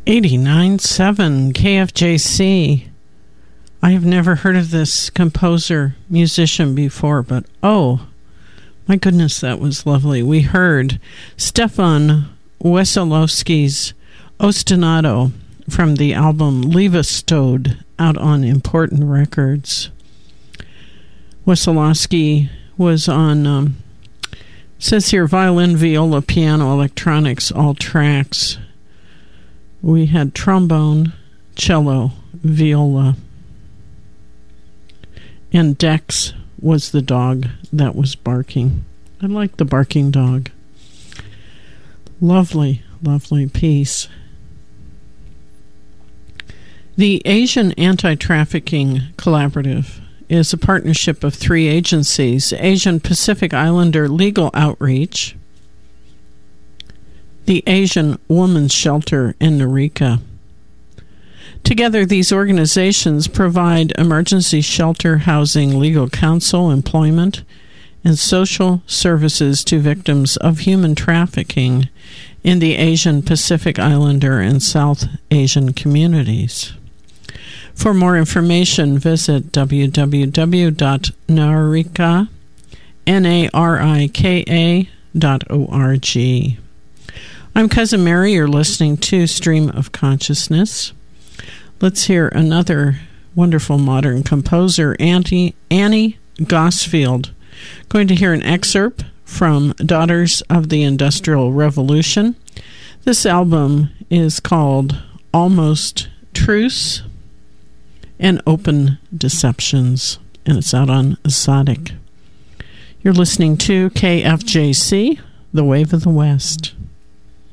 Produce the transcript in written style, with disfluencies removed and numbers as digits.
89.7 KFJC. I have never heard of this composer, musician before, but oh, my goodness, that was lovely. We heard Stefan Wesolowski's Ostinato from the album Levostode, out on Important Records. Wesolowski was on, says here, violin, viola, piano, electronics, all tracks. We had trombone, cello, viola, and Dex was the dog that was barking. I like the barking dog. Lovely, lovely piece. The Asian Anti-Trafficking Collaborative is a partnership of 3 agencies: Asian Pacific Islander Legal Outreach, the Asian Women's Shelter, and Narika. Together, these organizations provide emergency shelter, housing, legal counsel, employment, and social services to victims of human trafficking in the Asian Pacific Islander and South Asian communities. For more information, visit www.narika.org. I'm Cousin Mary. You're listening to Stream of Consciousness. Let's hear another wonderful modern composer, Annie Gosfield. Going to hear an excerpt from Daughters of the Industrial Revolution. This album is called Almost Truce and Open Deceptions, and it's out on Zodic. You're listening to KFJC, The Wave of the West.